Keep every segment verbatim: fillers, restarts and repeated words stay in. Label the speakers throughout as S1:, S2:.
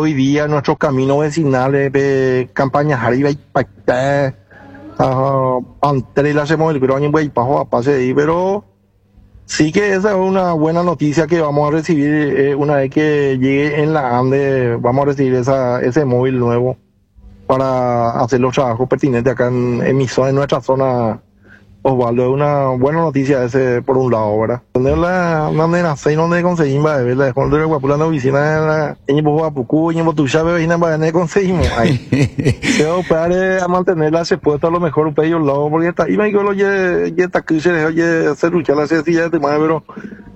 S1: hoy día nuestros caminos vecinales de campañas arriba y para antes la hacemos el groño y paso a pase ahí, pero sí que esa es una buena noticia que vamos a recibir eh, una vez que llegue en la ANDE, vamos a recibir esa, ese móvil nuevo para hacer los trabajos pertinentes acá en, en mi zona, en nuestra zona. Osvaldo, es una buena noticia ese por un lado, ¿verdad? Donde la donde nací, donde conseguimos, ¿verdad? Cuando era guapo la oficina de la en Boapucu, en Botucha, vecina, ¿verdad? Conseguimos ahí. Pero para a mantenerla se puede estar lo mejor un pello lado porque está y me digo, oye, ya está que se oye se lucha la sencilla de más, pero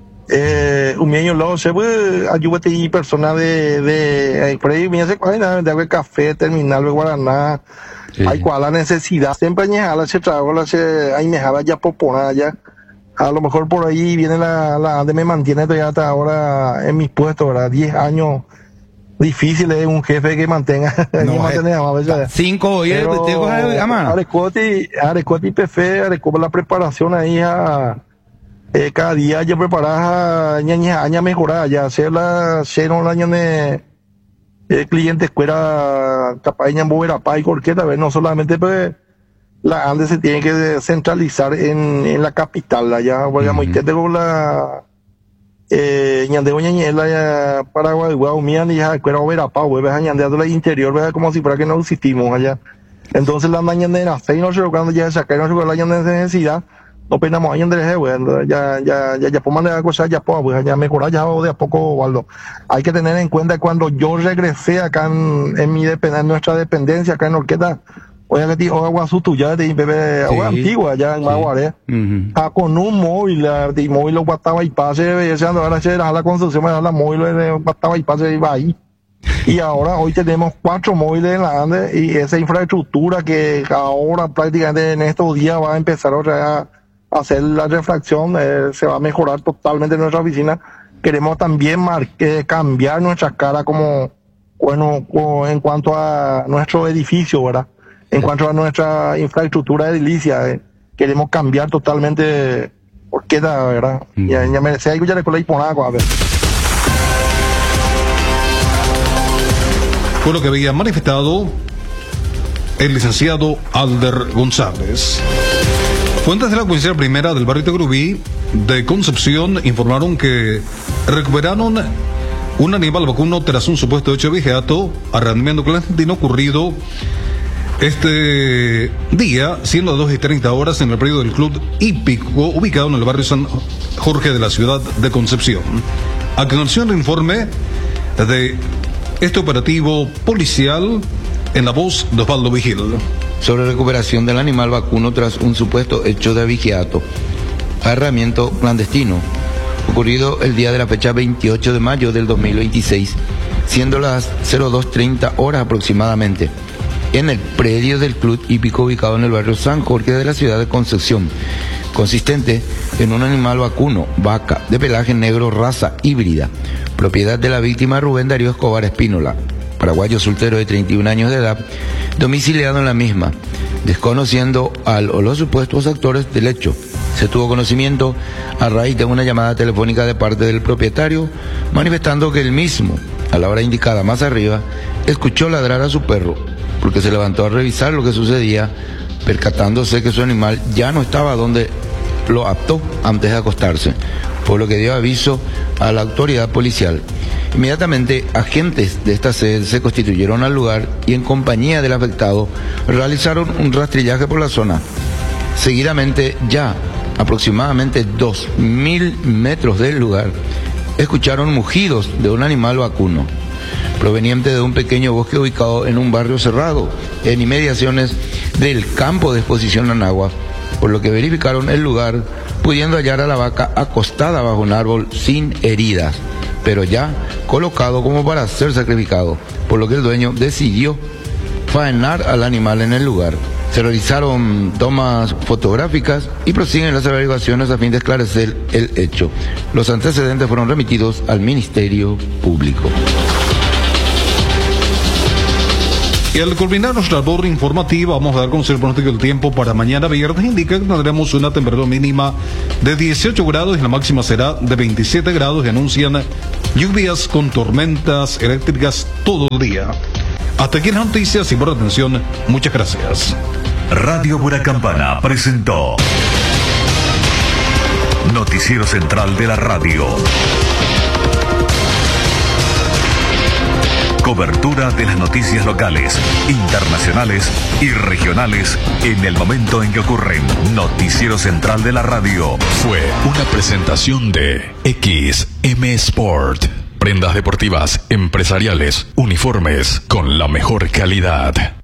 S1: eh un año lado se puede ayudarte y persona de de por ahí me hace nada de café, terminal de Guaraná. Sí. Hay cual la necesidad, siempre añejala se trago, la se añejala ya popona ya. A lo mejor por ahí viene la, la de me mantiene todavía hasta ahora en mis puestos, ¿verdad? diez años difíciles, un jefe que mantenga, no, que mantenga a veces.
S2: Cinco, y
S1: Arecuoti, Arecuoti P F, Arecuoti la preparación ahí a, eh, cada día ya preparada, ña ña mejorada, ya hacer la, hacer un año de el cliente escuela capaz de mover a pay corqueta, no solamente pues la ANDE se tiene que centralizar en, en la capital, allá, porque muy que tengo la eh ñandeo ñañela Paraguay, Guaumían y ya escuela over a pay, ves ñandeo la interior, ves como si fuera que no existimos allá. Entonces la mañana seis no sé cuando ya sacaron la ñandeo de necesidad. No pensamos ahí en D G, bueno, ya, ya, ya, ya, por manera cosas, ya, pues, ya mejorar ya de a poco, Waldo. Hay que tener en cuenta cuando yo regresé acá en, en mi dependencia, en nuestra dependencia, acá en Orqueta, oye, que te agua su tuya, de bebé, agua antigua, ya en Maguaré, ah, con un móvil, de móvil lo guataba y pase, ese ando, ahora se era la construcción, me da la móvil, le guataba y pase, iba ahí. Y ahora, hoy tenemos cuatro móviles en la ANDE, y esa infraestructura que ahora prácticamente en estos días va a empezar otra vez hacer la refracción, eh, se va a mejorar totalmente nuestra oficina. Queremos también mar eh, cambiar nuestra cara como, bueno, como en cuanto a nuestro edificio, ¿verdad? En cuanto a nuestra infraestructura edilicia, eh, queremos cambiar totalmente Orqueta, ¿verdad? Mm. Ya, ya merece algo ya le coléis por agua, a ver.
S3: Fue lo que había manifestado el licenciado Alder González. Fuentes de la Policía Primera del barrio Tegrubí de Concepción informaron que recuperaron un animal vacuno tras un supuesto hecho de vigiato, arrendamiento clandestino ocurrido este día, siendo las dos y treinta horas, en el predio del Club Hípico, ubicado en el barrio San Jorge de la ciudad de Concepción. A continuación, el informe de este operativo policial en la voz de Osvaldo Vigil.
S4: Sobre recuperación del animal vacuno tras un supuesto hecho de vigiato, arrendamiento clandestino, ocurrido el día de la fecha veintiocho de mayo del dos mil veintiséis, siendo las dos treinta horas aproximadamente, en el predio del Club Hípico ubicado en el barrio San Jorge de la ciudad de Concepción, consistente en un animal vacuno, vaca, de pelaje negro, raza híbrida, propiedad de la víctima Rubén Darío Escobar Espínola, paraguayo soltero de treinta y un años de edad, domiciliado en la misma. Desconociendo al o los supuestos actores del hecho, se tuvo conocimiento a raíz de una llamada telefónica de parte del propietario, manifestando que el mismo, a la hora indicada más arriba, escuchó ladrar a su perro, porque se levantó a revisar lo que sucedía, percatándose que su animal ya no estaba donde lo aptó antes de acostarse, por lo que dio aviso a la autoridad policial. Inmediatamente, agentes de esta sede se constituyeron al lugar y, en compañía del afectado, realizaron un rastrillaje por la zona. Seguidamente, ya aproximadamente dos mil metros del lugar, escucharon mugidos de un animal vacuno, proveniente de un pequeño bosque ubicado en un barrio cerrado, en inmediaciones del campo de exposición Anagua, por lo que verificaron el lugar, pudiendo hallar a la vaca acostada bajo un árbol sin heridas, pero ya colocado como para ser sacrificado, por lo que el dueño decidió faenar al animal en el lugar. Se realizaron tomas fotográficas y prosiguen las averiguaciones a fin de esclarecer el hecho. Los antecedentes fueron remitidos al Ministerio Público.
S3: Y al culminar nuestra labor informativa, vamos a dar con el pronóstico del tiempo para mañana viernes. Indica que tendremos una temperatura mínima de dieciocho grados y la máxima será de veintisiete grados, y anuncian lluvias con tormentas eléctricas todo el día. Hasta aquí las noticias y por la atención, muchas gracias.
S2: Radio Buracampana presentó Noticiero Central de la Radio. Cobertura de las noticias locales, internacionales y regionales en el momento en que ocurren. Noticiero Central de la Radio.
S5: Fue una presentación de X M Sport. Prendas deportivas, empresariales, uniformes con la mejor calidad.